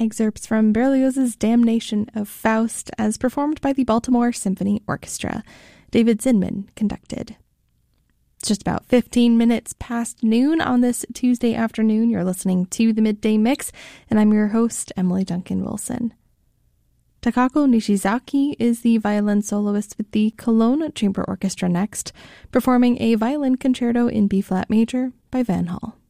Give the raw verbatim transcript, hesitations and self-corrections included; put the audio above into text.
excerpts from Berlioz's Damnation of Faust as performed by the Baltimore Symphony Orchestra. David Zinman conducted. It's just about fifteen minutes past noon on this Tuesday afternoon. You're listening to the Midday Mix, and I'm your host, Emily Duncan-Wilson. Takako Nishizaki is the violin soloist with the Cologne Chamber Orchestra next, performing a violin concerto in B-flat major by Van Hall.